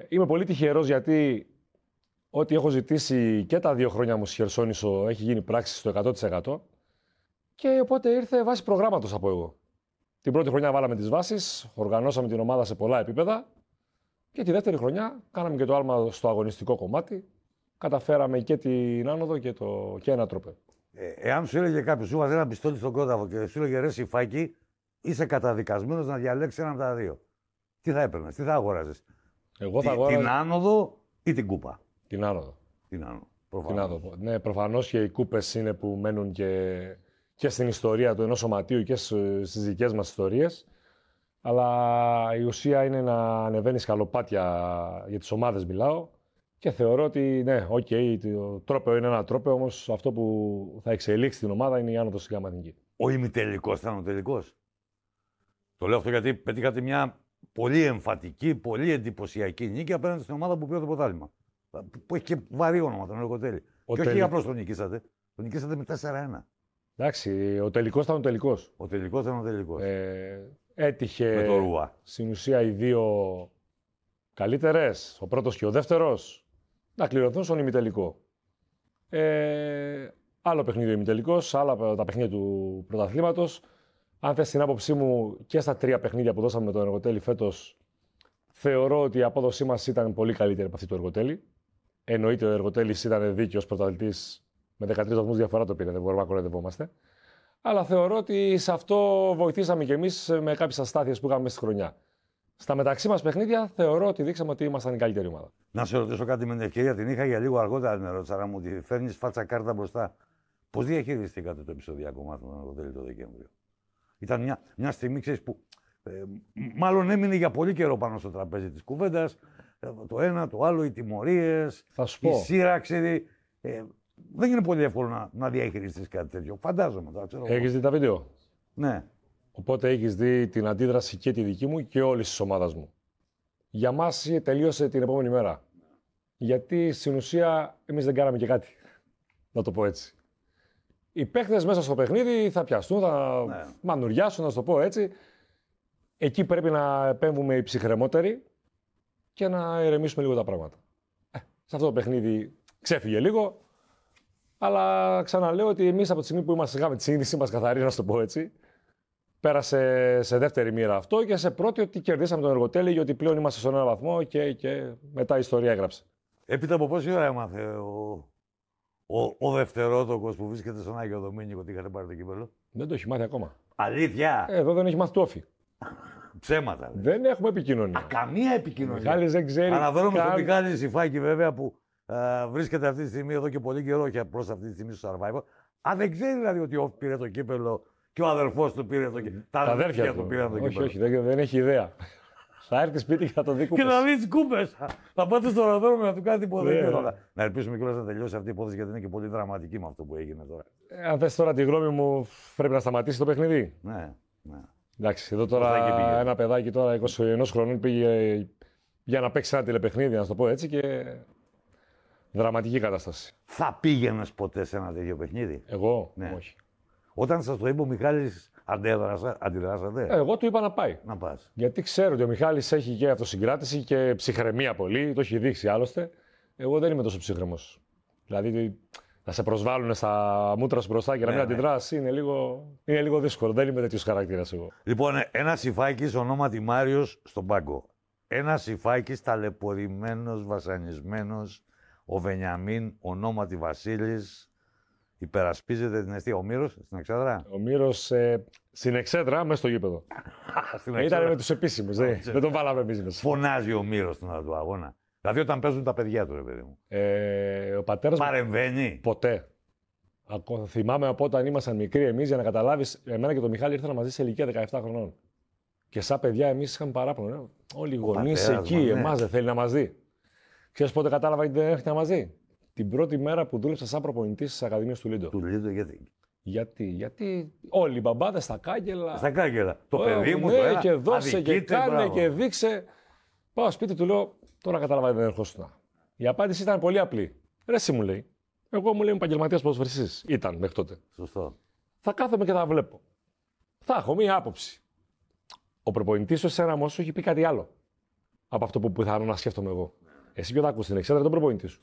Είμαι πολύ τυχερός γιατί ό,τι έχω ζητήσει και τα 2 χρόνια μου στη Χερσόνησο έχει γίνει πράξη στο 100%. Και οπότε ήρθε βάση προγράμματος, θα πω εγώ. Την πρώτη χρονιά βάλαμε τις βάσεις, οργανώσαμε την ομάδα σε πολλά επίπεδα. Και τη δεύτερη χρονιά κάναμε και το άλμα στο αγωνιστικό κομμάτι. Καταφέραμε και την άνοδο και ένα τρόπαιο. Εάν σου έλεγε κάποιος, σου βάζει ένα πιστόλι στον κόταφο και σου έλεγε ρε Σιφάκη, είσαι καταδικασμένος να διαλέξεις ένα από τα δύο. Τι θα έπαιρνες, τι θα αγόραζες? Εγώ θα αγόραζα την άνοδο ή την κούπα? την άνοδο. Την άνοδο. Την άνοδο. Ναι, προφανώς και οι κούπες είναι που μένουν και στην ιστορία του ενός σωματείου και στις δικές μας ιστορίες. Αλλά η ουσία είναι να ανεβαίνει σκαλοπάτια, για τις ομάδες μιλάω. Και θεωρώ ότι ναι, το τρόπαιο είναι ένα τρόπαιο, όμως αυτό που θα εξελίξει την ομάδα είναι η άνοδος στην ΓΑΜΑ. Ο ημιτελικός ήταν ο τελικός. Το λέω αυτό γιατί πετύχατε μια πολύ εμφατική, πολύ εντυπωσιακή νίκη απέναντι στην ομάδα που πήρε το πρωτάθλημα. Που έχει και βαρύ όνομα, τον Εργοτέλη. Και όχι απλώς τον νικήσατε. Τον νικήσατε με 4-1. Εντάξει, ο τελικός ήταν ο τελικός. Ο τελικός ήταν ο τελικός. Έτυχε με το Ρούα. Στην ουσία οι δύο καλύτερες, ο πρώτος και ο δεύτερος, να κληρωθούν στον ημιτελικό. Άλλο παιχνίδι ο ημιτελικός, άλλα τα παιχνίδια του πρωταθλήματος. Αν θες την άποψή μου και στα 3 παιχνίδια που δώσαμε με τον Εργοτέλη φέτος, θεωρώ ότι η απόδοσή μας ήταν πολύ καλύτερη από αυτή του Εργοτέλη. Εννοείται ο Εργοτέλης ήταν δίκαιος πρωταθλητής, με 13 βαθμούς διαφορά το πήρε, δεν μπορούμε να κοροϊδευόμαστε. Αλλά θεωρώ ότι σε αυτό βοηθήσαμε κι εμείς με κάποιες αστάθειες που είχαμε μέσα στη χρονιά. Στα μεταξύ μας παιχνίδια θεωρώ ότι δείξαμε ότι ήμασταν η καλύτερη ομάδα. Να σε ρωτήσω κάτι με την ευκαιρία, την είχα για λίγο αργότερα την ερώτηση, αλλά μου τη φέρνεις φάτσα κάρτα μπροστά. Πώς διαχειριστήκατε το επεισοδιακό μάθημα με τον Εργοτέλη το Δεκέμβριο? Ήταν μια στιγμή, ξέρεις, που μάλλον έμεινε για πολύ καιρό πάνω στο τραπέζι της κουβέντας. Το ένα, το άλλο, οι τιμωρίες, η σύραξη. Δεν είναι πολύ εύκολο να διαχειριστείς κάτι τέτοιο. Φαντάζομαι τώρα. Έχεις δει τα βίντεο? Ναι. Οπότε έχεις δει την αντίδραση και τη δική μου και όλης της ομάδας μου. Για μας τελείωσε την επόμενη μέρα. Γιατί στην ουσία εμείς δεν κάναμε και κάτι. Να το πω έτσι. Οι παίχτες μέσα στο παιχνίδι θα πιαστούν, θα μανουριάσουν, να το πω έτσι. Εκεί πρέπει να επέμβουμε οι ψυχρεμότεροι και να ηρεμήσουμε λίγο τα πράγματα. Σε αυτό το παιχνίδι ξέφυγε λίγο. Αλλά ξαναλέω ότι εμείς από τη στιγμή που είχαμε τη συνείδησή μας καθαρή, να το πω έτσι, πέρασε σε δεύτερη μοίρα αυτό και σε πρώτη ότι κερδίσαμε τον Εργοτέλη, γιατί πλέον είμαστε στον ένα βαθμό και μετά η ιστορία έγραψε. Έπειτα από πόση ώρα έμαθε ο δευτερότοκος που βρίσκεται στον Άγιο Δομήνικο ότι είχατε πάρει το κύπελλο? Δεν το έχει μάθει ακόμα. Αλήθεια? Εδώ δεν έχει μάθει το όφι. Ψέματα. Δεν έχουμε επικοινωνία. Καμία επικοινωνία. Μιχάλης δεν ξέρει. Αναφέρομαι στον Μιχάλη Σιφάκη βέβαια που βρίσκεται αυτή τη στιγμή εδώ και πολύ καιρό και απλώς αυτή τη στιγμή στο Survivor. Αν δεν ξέρει δηλαδή ότι ο πήρε το κύπελλο και ο αδερφός του πήρε το κύπελλο. Τα αδέρφια του πήραν το κύπελλο. Όχι, δεν έχει ιδέα. Θα έρθει σπίτι και θα το δει κούπες. Και να δει κούπες. Θα πάτε στο αεροδρόμιο να του κάνει τίποτα. Να ελπίσουμε κιόλας να τελειώσει αυτή η υπόθεση γιατί είναι και πολύ δραματική με αυτό που έγινε τώρα. Αν θες τώρα τη γνώμη μου, πρέπει να σταματήσει το παιχνίδι. Ναι. Εντάξει, εδώ τώρα ένα παιδάκι τώρα 21 χρονών πήγε για να παίξει ένα τηλεπαιχνίδι, να το πω έτσι, και δραματική κατάσταση. Θα πήγαινες ποτέ σε ένα τέτοιο παιχνίδι? Εγώ? Ναι. Όχι. Όταν σας το είπε ο Μιχάλης, αντιδράσατε? Εγώ του είπα να πάει. Να πας. Γιατί ξέρω ότι ο Μιχάλης έχει και αυτοσυγκράτηση και ψυχραιμία πολύ, το έχει δείξει άλλωστε. Εγώ δεν είμαι τόσο ψυχρεμός. Δηλαδή να σε προσβάλλουν στα μούτρα σου μπροστά και να μην αντιδράσει είναι λίγο δύσκολο. Δεν είμαι τέτοιος χαρακτήρας εγώ. Λοιπόν, ένα Σιφάκης ονόματι Μάριος στον πάγκο. Ένα Σιφάκης ταλαιπωρημένος, βασανισμένος. Ο Βενιαμίν ονόματι Βασίλης. Υπερασπίζεται την αιστεία. Ο Μύρος στην Εξέδρα. Ο Μύρος στην Εξέδρα, μέσα στο γήπεδο. Ήταν με τους επίσημους. Δεν τον βάλαμε εμείς μέσα. Φωνάζει ο Μύρος στην ώρα του αγώνα. Δηλαδή όταν παίζουν τα παιδιά του, ρε παιδί μου. Ο πατέρας παρεμβαίνει. Ποτέ. Θυμάμαι από όταν ήμασταν μικροί εμείς, για να καταλάβεις, εμένα και τον Μιχάλη ήρθαν μαζί σε ηλικία 17 χρονών. Και σαν παιδιά εμείς είχαμε παράπονο. Όλοι οι γονείς εκεί, εμάς δεν θέλει να μας δει. Ξέρεις πότε κατάλαβα ότι δεν έρχεται να μας δει? Την πρώτη μέρα που δούλεψα σαν προπονητής στις Ακαδημίες του Λίντο. Του Λίντο γιατί όλοι οι μπαμπάδες στα κάγκελα. Στα κάγκελα. Το παιδί μου ναι, το ένα, και δώσε και κάνε μπράβο. και δείξε. Πάω σπίτι του, λέω, τώρα κατάλαβα ότι δεν ερχόσουν. Η απάντηση ήταν πολύ απλή. Ρε εσύ, μου λέει. Εγώ, μου λέει, είμαι επαγγελματίας ποδοσφαιριστής. Ήταν μέχρι τότε. Σωστό. Θα κάθομαι και θα βλέπω. Θα έχω μία άποψη. Ο προπονητής σου εσένα όμως σου έχει πει κάτι άλλο. από αυτό που πιθανόν να σκέφτομαι εγώ. Εσύ ποιο θα ακούς, την εξέδρα ή τον προπονητή σου.